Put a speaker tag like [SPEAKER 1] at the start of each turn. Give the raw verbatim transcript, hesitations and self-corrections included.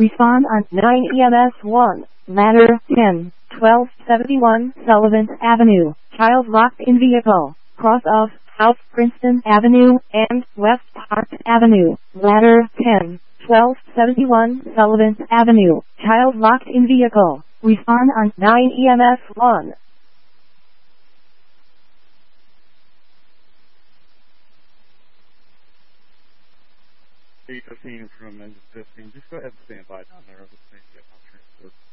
[SPEAKER 1] Respond on nine E M S one. Ladder ten. twelve seventy-one Sullivan Avenue. Child locked in vehicle. Cross of South Princeton Avenue and West Park Avenue. Ladder ten. twelve seventy-one Sullivan Avenue. Child locked in vehicle. Respond on nine E M S one.
[SPEAKER 2] eight fifteen from Engine fifteen. Just go ahead and stand by down there. I'll just make it. I'll transfer.